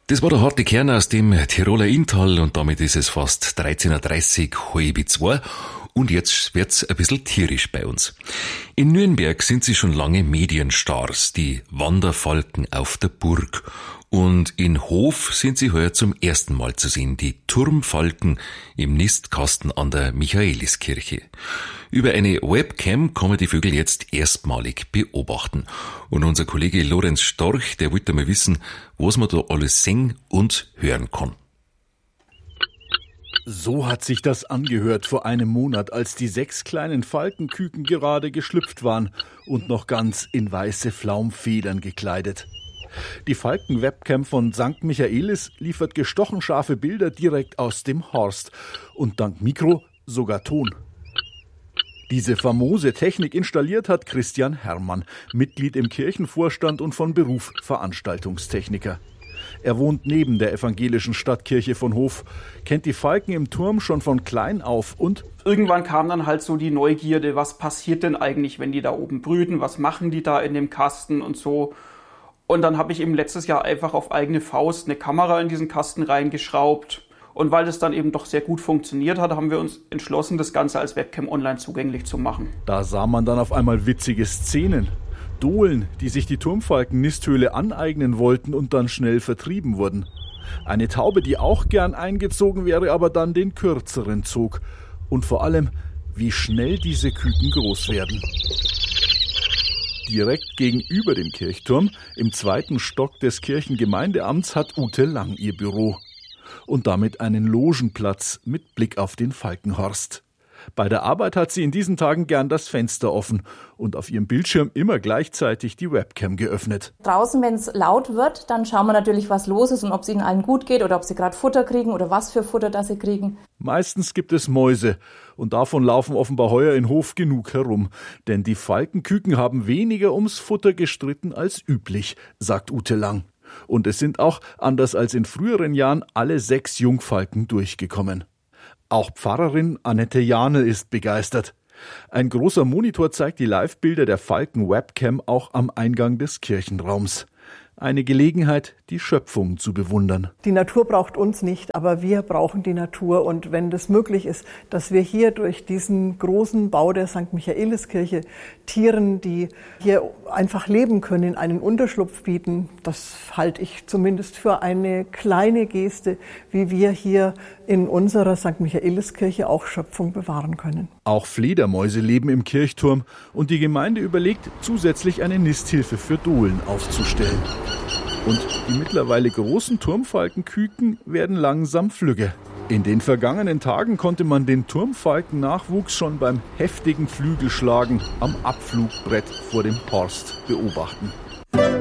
Das war der harte Kern aus dem Tiroler Inntal und damit ist es fast 13.30 Uhr, halb 2 und jetzt wird's ein bisschen tierisch bei uns. In Nürnberg sind sie schon lange Medienstars, die Wanderfalken auf der Burg. Und in Hof sind sie heuer zum ersten Mal zu sehen, die Turmfalken im Nistkasten an der Michaeliskirche. Über eine Webcam kann man die Vögel jetzt erstmalig beobachten. Und unser Kollege Lorenz Storch, der wollte mal wissen, was man da alles sehen und hören kann. So hat sich das angehört vor einem Monat, als die 6 kleinen Falkenküken gerade geschlüpft waren und noch ganz in weiße Flaumfedern gekleidet. Die Falken-Webcam von St. Michaelis liefert gestochen scharfe Bilder direkt aus dem Horst und dank Mikro sogar Ton. Diese famose Technik installiert hat Christian Herrmann, Mitglied im Kirchenvorstand und von Beruf Veranstaltungstechniker. Er wohnt neben der evangelischen Stadtkirche von Hof, kennt die Falken im Turm schon von klein auf und irgendwann kam dann halt so die Neugierde, was passiert denn eigentlich, wenn die da oben brüten, was machen die da in dem Kasten und so. Und dann habe ich eben letztes Jahr einfach auf eigene Faust eine Kamera in diesen Kasten reingeschraubt. Und weil das dann eben doch sehr gut funktioniert hat, haben wir uns entschlossen, das Ganze als Webcam online zugänglich zu machen. Da sah man dann auf einmal witzige Szenen. Dohlen, die sich die Turmfalken-Nisthöhle aneignen wollten und dann schnell vertrieben wurden. Eine Taube, die auch gern eingezogen wäre, aber dann den kürzeren zog. Und vor allem, wie schnell diese Küken groß werden. Direkt gegenüber dem Kirchturm, im 2. Stock des Kirchengemeindeamts, hat Ute Lang ihr Büro. Und damit einen Logenplatz mit Blick auf den Falkenhorst. Bei der Arbeit hat sie in diesen Tagen gern das Fenster offen und auf ihrem Bildschirm immer gleichzeitig die Webcam geöffnet. Draußen, wenn es laut wird, dann schauen wir natürlich, was los ist und ob es ihnen allen gut geht oder ob sie gerade Futter kriegen oder was für Futter das sie kriegen. Meistens gibt es Mäuse und davon laufen offenbar heuer in Hof genug herum. Denn die Falkenküken haben weniger ums Futter gestritten als üblich, sagt Ute Lang. Und es sind auch, anders als in früheren Jahren, alle 6 Jungfalken durchgekommen. Auch Pfarrerin Annette Janel ist begeistert. Ein großer Monitor zeigt die Live-Bilder der Falken-Webcam auch am Eingang des Kirchenraums. Eine Gelegenheit, die Schöpfung zu bewundern. Die Natur braucht uns nicht, aber wir brauchen die Natur. Und wenn das möglich ist, dass wir hier durch diesen großen Bau der St. Michaeliskirche Tieren, die hier einfach leben können, einen Unterschlupf bieten, das halte ich zumindest für eine kleine Geste, wie wir hier in unserer St. Michaeliskirche auch Schöpfung bewahren können. Auch Fledermäuse leben im Kirchturm und die Gemeinde überlegt, zusätzlich eine Nisthilfe für Dohlen aufzustellen. Und die mittlerweile großen Turmfalkenküken werden langsam flügge. In den vergangenen Tagen konnte man den Turmfalkennachwuchs schon beim heftigen Flügelschlagen am Abflugbrett vor dem Horst beobachten.